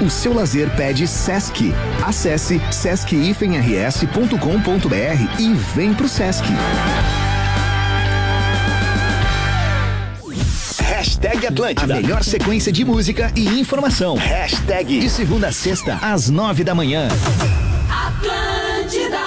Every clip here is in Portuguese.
O seu lazer pede Sesc. Acesse sesc-rs.com.br e vem pro Sesc. Hashtag Atlântida. A melhor sequência de música e informação. Hashtag de segunda a sexta, às 9 da manhã. Atlântida.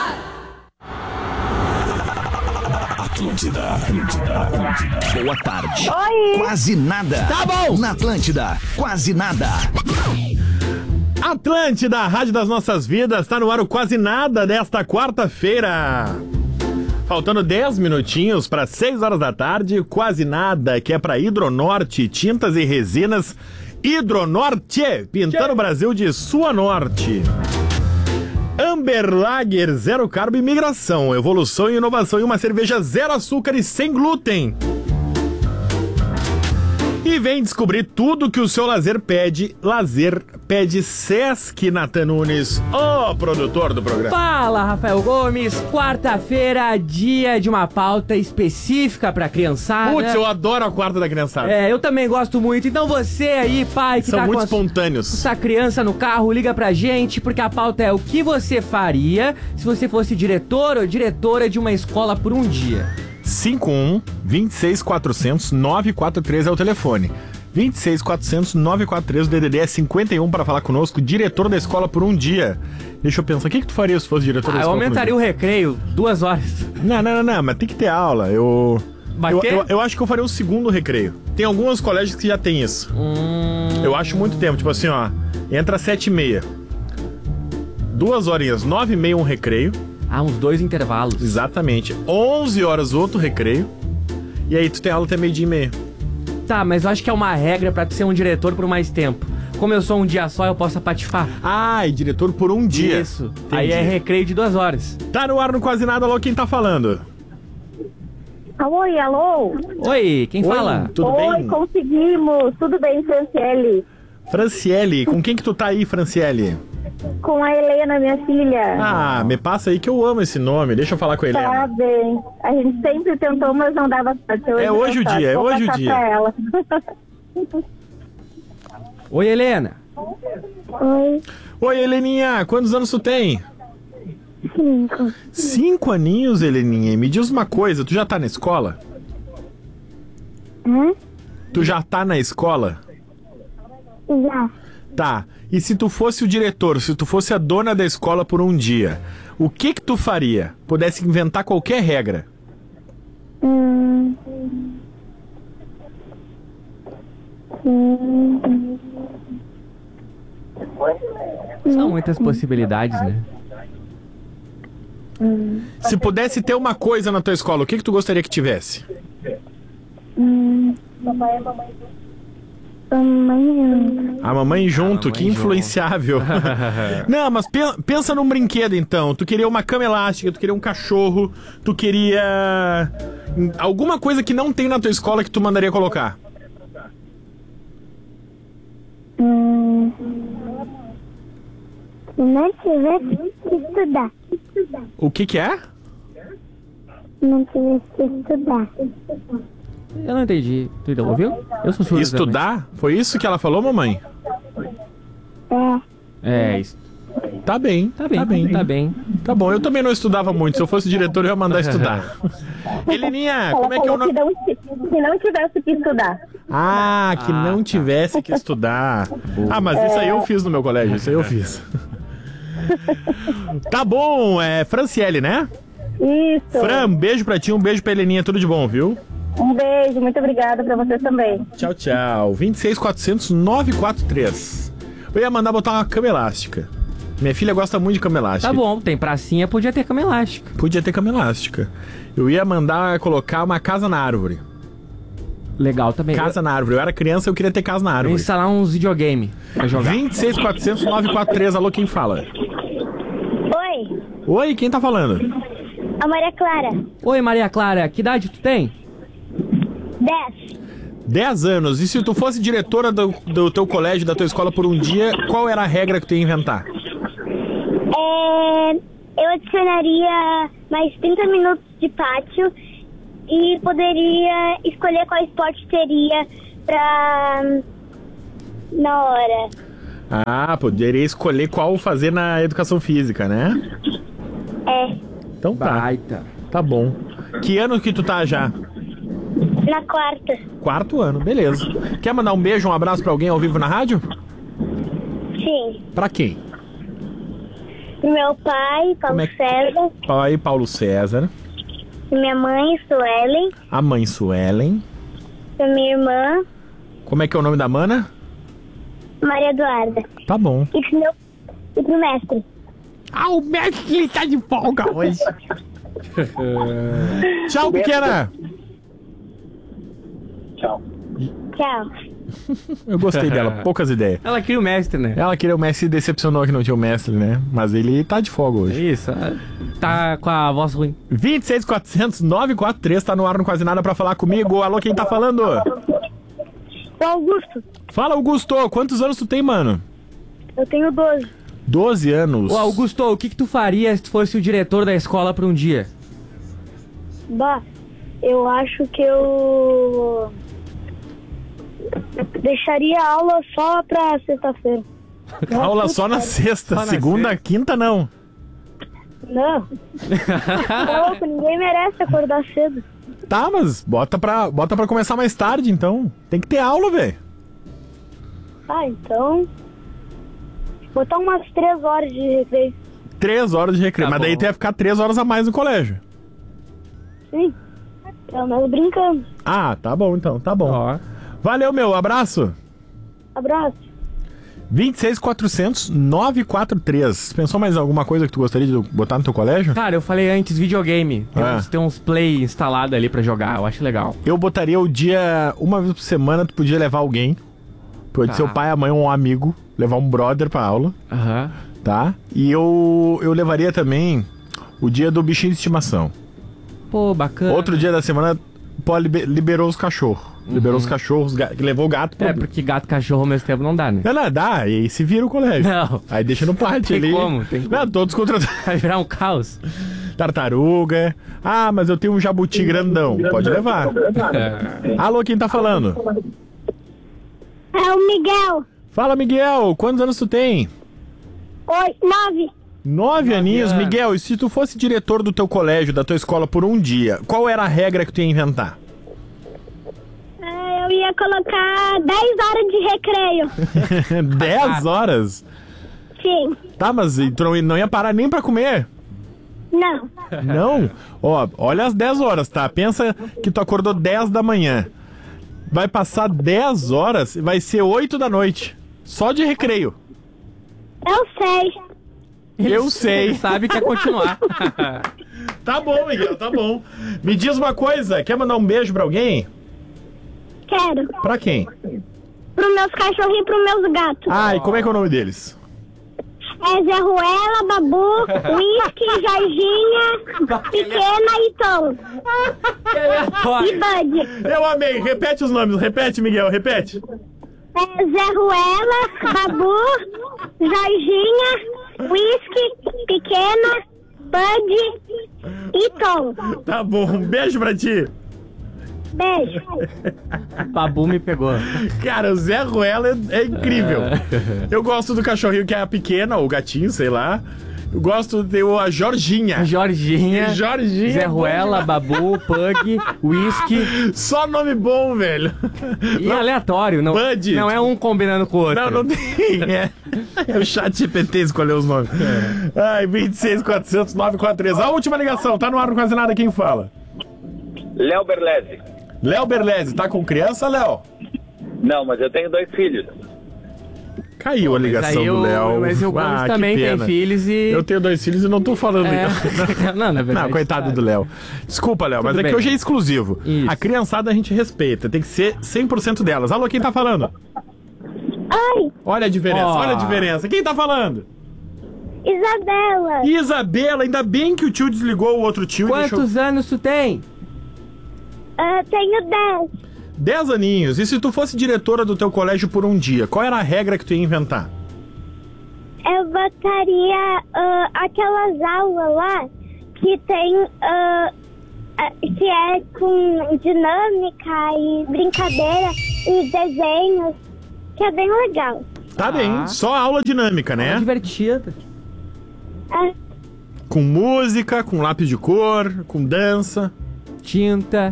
Boa tarde. Oi. Quase nada. Tá bom. Na Atlântida, quase nada. Atlântida, a rádio das nossas vidas, tá no ar o Quase Nada desta quarta-feira. Faltando 10 minutinhos para 6 horas da tarde, Quase Nada, que é para Hidronorte, tintas e resinas. Hidronorte, pintando o Brasil de sul a norte. Amber Lager, zero carbo e migração, evolução e inovação em uma cerveja zero açúcar e sem glúten. E vem descobrir tudo que o seu lazer pede. Lazer pede Sesc, Nathan Nunes, o produtor do programa. Fala, Rafael Gomes. Quarta-feira, dia de uma pauta específica pra criançada. Putz, eu adoro a quarta da criançada. Eu também gosto muito. Então você aí, pai, que são tá muito com espontâneos. essa criança no carro, liga pra gente, porque a pauta é o que você faria se você fosse diretor ou diretora de uma escola por um dia. 51-26-400-943 é o telefone. 26-400-943, o DDD é 51 para falar conosco, diretor da escola por um dia. Deixa eu pensar, o que tu faria se fosse diretor da escola? Eu aumentaria o recreio 2 horas. Não, mas tem que ter aula. Eu acho que eu faria um segundo recreio. Tem alguns colégios que já tem isso. Eu acho muito tempo, tipo assim, ó, entra às 7h30. 2 horinhas, 9h30 um recreio. Uns 2 intervalos. Exatamente. 11 horas outro recreio. E aí tu tem aula até 12h30. Tá, mas eu acho que é uma regra pra tu ser um diretor por mais tempo. Como eu sou um dia só, eu posso apatifar. E diretor por um dia. Isso. Entendi. Aí é recreio de 2 horas. Tá no ar no Quase Nada, alô, quem tá falando? Oi, alô? Oi, quem fala? Tudo bem? Oi, conseguimos. Tudo bem, Franciele? Franciele, com quem que tu tá aí, Franciele? Com a Helena, minha filha. Me passa aí que eu amo esse nome. Deixa eu falar com a Helena. Tá bem. A gente sempre tentou, mas não dava certo. É hoje o dia, é hoje o dia. Pra ela. Oi, Helena. Oi. Oi, Heleninha, quantos anos tu tem? 5. 5 aninhos, Heleninha. E me diz uma coisa, tu já tá na escola? Tu já tá na escola? Já. Tá. E se tu fosse o diretor, se tu fosse a dona da escola por um dia, o que tu faria? Pudesse inventar qualquer regra. São muitas possibilidades, né? Se pudesse ter uma coisa na tua escola, o que tu gostaria que tivesse? Papai e mamãe junto. A mamãe junto, que influenciável. Não, mas pensa num brinquedo então. Tu queria uma cama elástica, tu queria um cachorro, tu queria alguma coisa que não tem na tua escola que tu mandaria colocar. Se não tivesse que estudar. O que é? Não tivesse que estudar. Eu não entendi. Tu ouviu? Eu sou surdo. Estudar? Foi isso que ela falou, mamãe? É isso. Tá bem. Tá bom, eu também não estudava muito. Se eu fosse diretor, eu ia mandar estudar. Heleninha, como é que é o nome? Se não tivesse que estudar. Que não tivesse que estudar. Mas isso aí eu fiz no meu colégio, isso aí eu fiz. Tá bom, Franciele, né? Isso. Fran, um beijo pra ti, um beijo pra Heleninha, tudo de bom, viu? Um beijo, muito obrigada pra você também. Tchau, tchau. 26-400-943. Eu ia mandar botar uma cama elástica. Minha filha gosta muito de cama elástica. Tá bom, tem pracinha, podia ter cama elástica. Podia ter cama elástica. Eu ia mandar colocar uma casa na árvore. Legal também. Casa na árvore. Eu era criança, eu queria ter casa na árvore. Vou instalar uns videogame pra jogar. 26-400-943. Alô, quem fala? Oi. Oi, quem tá falando? A Maria Clara. Oi, Maria Clara. Que idade tu tem? 10. 10 anos. E se tu fosse diretora do teu colégio, da tua escola por um dia, qual era a regra que tu ia inventar? Eu adicionaria mais 30 minutos de pátio e poderia escolher qual esporte teria na hora. Ah, poderia escolher qual fazer na educação física, né? É, Então tá, Baita. tá bom. Que ano que tu tá já? na quarta. 4º ano, beleza. Quer mandar um beijo, um abraço pra alguém ao vivo na rádio? Sim. Pra quem? Pro meu pai, Paulo Como é que- César. Pai Paulo César, Minha mãe, Suelen. a mãe Suelen. Pra minha irmã, Como é que é o nome da mana? Maria Eduarda. Tá bom. E pro mestre. Ah, o mestre ele tá de folga hoje. Tchau, pequena. Tchau. Eu gostei dela, poucas ideias. Ela queria o mestre, né? Ela queria o mestre e decepcionou que não tinha o mestre, né? Mas ele tá de folga É hoje. isso. Tá com a voz ruim. 26400-943 tá no ar no Quase Nada pra falar comigo. Alô, quem tá falando? O Augusto, Fala, Augusto. Quantos anos tu tem, mano? eu tenho 12. 12 anos. Ô, Augusto, o que tu faria se tu fosse o diretor da escola por um dia? Bah, eu acho que eu deixaria a aula só pra sexta-feira. Aula só na sexta. Só na Segunda, sexta. quinta, não. Não. Tá louco, ninguém merece acordar cedo. Tá, mas bota pra começar mais tarde, então. Tem que ter aula, velho. Ah, então... botar umas 3 horas de recreio. 3 horas de recreio. Tá Mas daí bom. tu ia ficar 3 horas a mais no colégio. Sim. Pelo menos brincando. Ah, tá bom então, tá bom. Ó. Valeu, meu, abraço. Abraço. 26400-943. Pensou mais em alguma coisa que tu gostaria de botar no teu colégio? Cara, eu falei antes videogame. Tem uns play instalado ali pra jogar, eu acho legal. Eu botaria o dia, uma vez por semana, tu podia levar alguém. Pode ser o pai, a mãe ou um amigo. Levar um brother pra aula, Aham. tá? E eu levaria também o dia do bichinho de estimação. Pô, bacana. Outro dia da semana, pô, liberou os cachorros. Liberou os cachorros, levou o gato pro... É, porque gato e cachorro ao mesmo tempo não dá, né? Não, dá, e aí se vira o colégio. Não. Aí deixa no pátio Tem ali. como, tem como. Não, todos contra... Vai virar um caos. Tartaruga. Ah, mas eu tenho um jabuti grandão. Pode levar. Alô, quem tá falando? É o Miguel. Fala, Miguel. Quantos anos tu tem? 9. 9 aninhos. anos. Miguel, e se tu fosse diretor do teu colégio, da tua escola por um dia, qual era a regra que tu ia inventar? Eu ia colocar 10 horas de recreio. 10 horas? Sim. Tá, mas então não ia parar nem pra comer? Não. Não? Ó, olha as 10 horas, tá? Pensa que tu acordou 10 da manhã. Vai passar 10 horas e vai ser 8 da noite. Só de recreio. Eu sei. Eu sei. Ele sabe que é continuar. Tá bom, Miguel, tá bom. Me diz uma coisa, quer mandar um beijo pra alguém? Quero. Pra quem? Pros meus cachorrinhos e pros meus gatos. Ah, e como é que é o nome deles? É Zé Ruela, Babu, Whisky, Jorginha, Pequena e Tom. E Bud. Eu amei, repete os nomes, repete, Miguel, repete. É Zé Ruela, Babu, Jorginha, Whisky, Pequena, Bud e Tom. Tá bom, um beijo pra ti. Beijo. Babu me pegou. Cara, o Zé Ruela é incrível. Eu gosto do cachorrinho que é a pequena, ou o gatinho, sei lá. Eu gosto de a Jorginha. Jorginha, Jorginha. Zé Ruela, Babu, Pug, Whisky. Só nome bom, velho. E aleatório. Não, Bud. não é um combinando com o outro. Não, não tem. É o chat GPT escolher os nomes. Ai, 26400-943. A última ligação, tá no ar quase nada, quem fala? Léo Berlese. Léo Berlese, tá com criança, Léo? Não, mas eu tenho 2 filhos. Caiu a ligação Aí do Léo. Mas o Gomes que também tem pena. filhos e... Eu tenho 2 filhos e não tô falando. É. Não, na verdade. Não, coitado tá. do Léo. Desculpa, Léo, mas Tudo é bem. que hoje é exclusivo. Isso. A criançada a gente respeita, tem que ser 100% delas. Alô, quem tá falando? Oi, Olha a diferença, Ó. olha a diferença. Quem tá falando? Isabela. Isabela, ainda bem que o tio desligou o outro tio e deixou... Quantos anos tu tem? Tenho 10. 10 aninhos. E se tu fosse diretora do teu colégio por um dia, qual era a regra que tu ia inventar? Eu botaria aquelas aulas lá que tem que é com dinâmica e brincadeira e desenhos, que é bem legal. Tá bem, só aula dinâmica, É né? divertida. Com música, com lápis de cor, com dança. Tinta.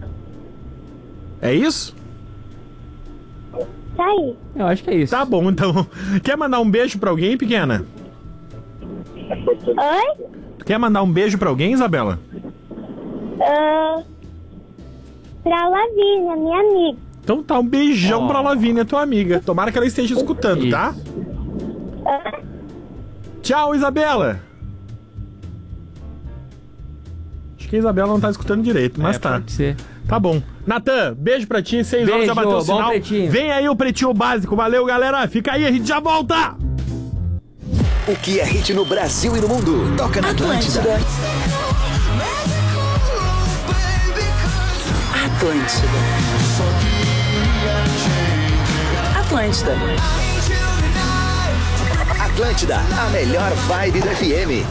É isso? Tá aí. Eu acho que é isso. Tá bom, então. Quer mandar um beijo pra alguém, pequena? Oi? Tu quer mandar um beijo pra alguém, Isabela? Pra Lavínia, minha amiga. Então tá, um beijão pra Lavínia, tua amiga. Tomara que ela esteja escutando, Isso. tá? Tchau, Isabela. Acho que a Isabela não tá escutando direito, mas tá. Pode ser. Tá bom. Natan, beijo pra ti, 6 horas já Beijo, bateu o bom sinal. Pretinho. Vem aí o Pretinho Básico. Valeu, galera. Fica aí, a gente já volta. O que é hit no Brasil e no mundo? Toca na Atlântida. Atlântida. Atlântida, a melhor vibe do FM.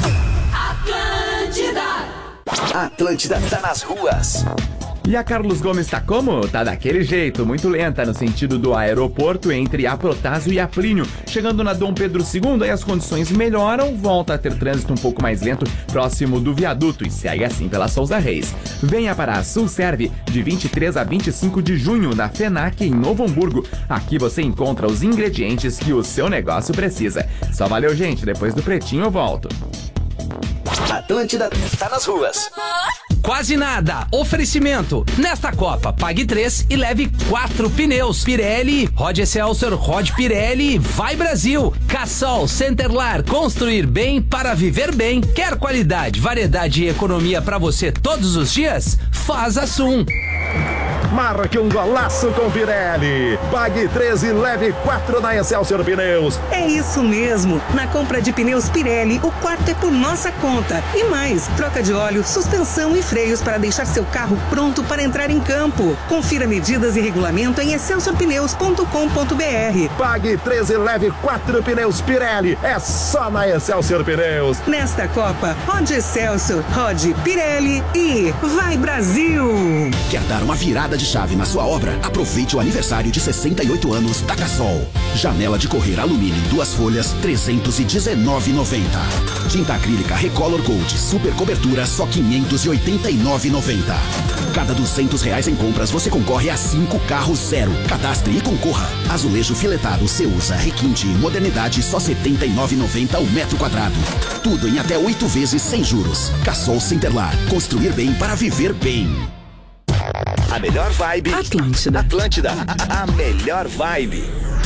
Atlântida tá nas ruas. E a Carlos Gomes tá como? Tá daquele jeito, muito lenta, no sentido do aeroporto entre a Protásio e a Plínio. Chegando na Dom Pedro II, aí as condições melhoram, volta a ter trânsito um pouco mais lento próximo do viaduto e segue assim pela Souza Reis. Venha para a Sulserve, de 23 a 25 de junho, na FENAC, em Novo Hamburgo. Aqui você encontra os ingredientes que o seu negócio precisa. Só valeu, gente, depois do Pretinho eu volto. Atlântida tá nas ruas. Quase nada. Oferecimento. Nesta Copa, pague 3 e leve 4 pneus. Pirelli, Rod Excelsior, Rod Pirelli, vai Brasil. Cassol, Centerlar, construir bem para viver bem. Quer qualidade, variedade e economia para você todos os dias? Faz a Sum. Marque um golaço com Pirelli. Pague 3 e leve 4 na Excelsior Pneus. É isso mesmo. Na compra de pneus Pirelli, o quarto é por nossa conta. E mais, troca de óleo, suspensão e freios para deixar seu carro pronto para entrar em campo. Confira medidas e regulamento em excelsiorpneus.com.br. Pague 3 e leve 4 pneus Pirelli. É só na Excelsior Pneus. Nesta Copa, Rod Excelsior, Rod Pirelli e vai Brasil! Quer dar uma virada de chave na sua obra? Aproveite o aniversário de 68 anos da Cassol. Janela de correr alumínio, 2 folhas, R$ 319,90. Tinta acrílica Recolor Gold, super cobertura, só R$ 589,90. Cada R$200 em compras, você concorre a 5 carros zero. Cadastre e concorra. Azulejo filetado, Ceusa, requinte e modernidade, só R$ 79,90 o metro quadrado. Tudo em até 8 vezes sem juros. Cassol Centerlar. Construir bem para viver bem. A melhor vibe. Atlântida. Atlântida. A melhor vibe.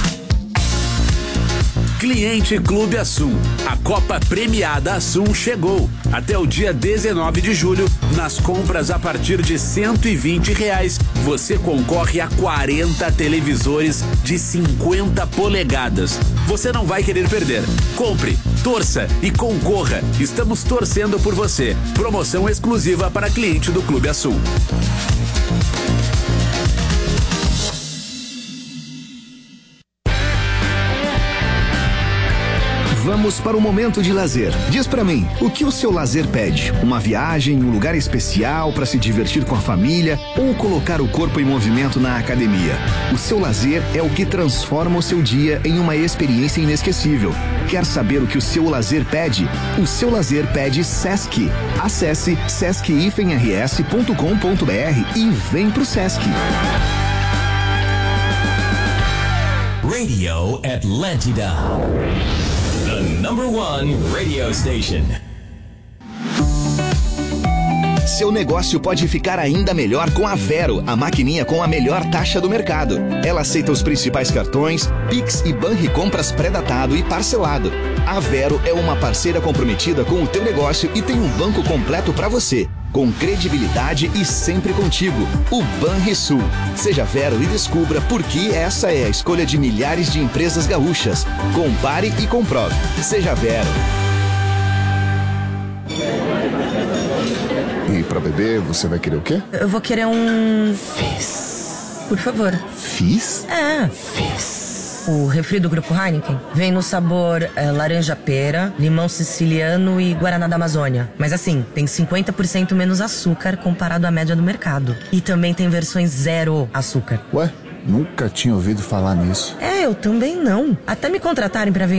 Cliente Clube Assum. A Copa Premiada Assum chegou. Até o dia 19 de julho, nas compras a partir de R$120, você concorre a 40 televisores de 50 polegadas. Você não vai querer perder. Compre, torça e concorra. Estamos torcendo por você. Promoção exclusiva para cliente do Clube Assum. Vamos para o momento de lazer. Diz pra mim, o que o seu lazer pede? Uma viagem, um lugar especial para se divertir com a família ou colocar o corpo em movimento na academia? O seu lazer é o que transforma o seu dia em uma experiência inesquecível. Quer saber o que o seu lazer pede? O seu lazer pede Sesc. Acesse sesc-rs.com.br e vem pro Sesc. Radio Atlântida. The #1 radio station. Seu negócio pode ficar ainda melhor com a Vero, a maquininha com a melhor taxa do mercado. Ela aceita os principais cartões, Pix e Banricompras pré-datado e parcelado. A Vero é uma parceira comprometida com o teu negócio e tem um banco completo para você, com credibilidade e sempre contigo. O Banrisul. Seja Vero e descubra por que essa é a escolha de milhares de empresas gaúchas. Compare e comprove. Seja Vero. E pra beber, você vai querer o quê? Eu vou querer um... Fizz. Por favor. Fizz? Fizz. O refri do Grupo Heineken vem no sabor laranja-pera, limão siciliano e guaraná da Amazônia. Mas assim, tem 50% menos açúcar comparado à média do mercado. E também tem versões zero açúcar. Ué? Nunca tinha ouvido falar nisso. Eu também não. Até me contratarem pra